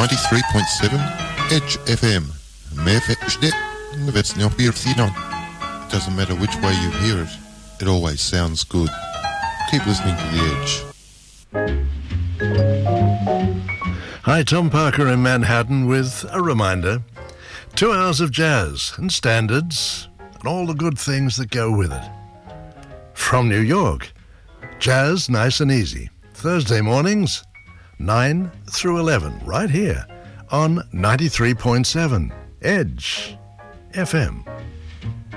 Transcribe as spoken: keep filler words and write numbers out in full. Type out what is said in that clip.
ninety-three point seven Edge F M. Doesn't matter which way you hear it, it always sounds good. Keep listening to The Edge. Hi, Tom Parker in Manhattan with a reminder. Two hours of jazz and standards and all the good things that go with it. From New York, jazz nice and easy. Thursday mornings, nine through eleven, right here on ninety-three point seven Edge F M.